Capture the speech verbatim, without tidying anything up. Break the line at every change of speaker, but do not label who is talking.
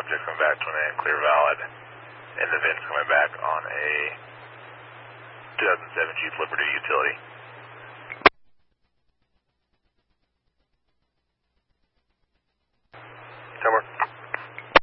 subject coming back to an clear valid, and the V I N's coming back on a two thousand seven Jeep Liberty utility.